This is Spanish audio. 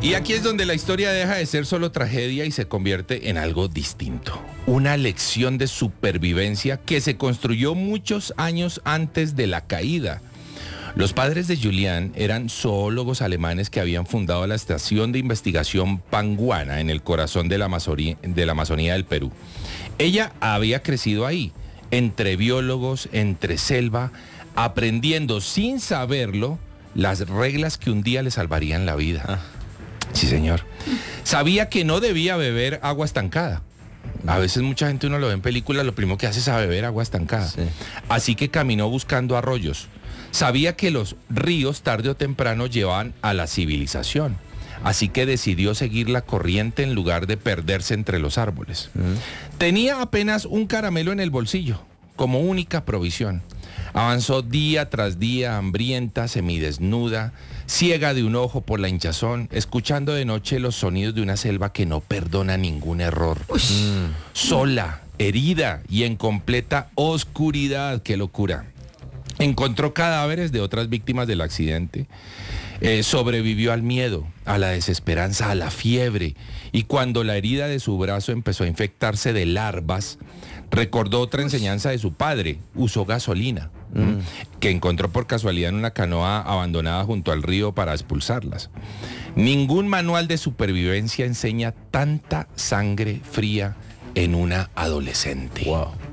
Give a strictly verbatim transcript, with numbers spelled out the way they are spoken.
Y aquí es donde la historia deja de ser solo tragedia y se convierte en algo distinto. Una lección de supervivencia que se construyó muchos años antes de la caída. Los padres de Julián eran zoólogos alemanes que habían fundado la estación de investigación Panguana en el corazón de la Amazonía, de la Amazonía del Perú. Ella había crecido ahí, entre biólogos, entre selva, aprendiendo sin saberlo las reglas que un día le salvarían la vida. Ah. Sí, señor. Sabía que no debía beber agua estancada. A veces mucha gente, uno lo ve en películas, lo primero que hace es a beber agua estancada. Sí. Así que caminó buscando arroyos. Sabía que los ríos tarde o temprano llevaban a la civilización. Así que decidió seguir la corriente en lugar de perderse entre los árboles. Mm. Tenía apenas un caramelo en el bolsillo, como única provisión. Avanzó día tras día, hambrienta, semidesnuda, ciega de un ojo por la hinchazón, escuchando de noche los sonidos de una selva que no perdona ningún error. Mm. Sola, herida y en completa oscuridad. ¡Qué locura! Encontró cadáveres de otras víctimas del accidente. Eh, sobrevivió al miedo, a la desesperanza, a la fiebre. Y cuando la herida de su brazo empezó a infectarse de larvas, recordó otra enseñanza de su padre: usó gasolina, mm. que encontró por casualidad en una canoa abandonada junto al río para expulsarlas. Ningún manual de supervivencia enseña tanta sangre fría en una adolescente. Wow.